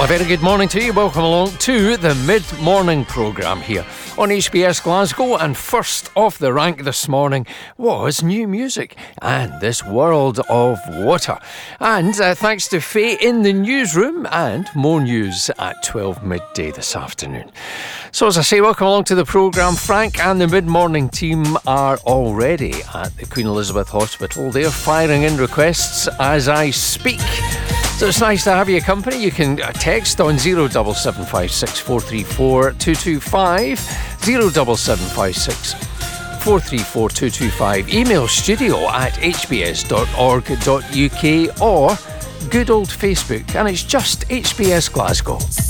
Well, a very good morning to you. Welcome along to the mid-morning programme here on HBS Glasgow. And first off the rank this morning was new music and This World of Water. And thanks to Faye in the newsroom, and more news at 12 midday this afternoon. So as I say, welcome along to the programme. Frank and the mid-morning team are already at the Queen Elizabeth Hospital. They're firing in requests as I speak. So it's nice to have your company. You can text on 07756 434 225, 07756 434 225, email studio@hbs.org.uk or good old Facebook, and it's just HBS Glasgow.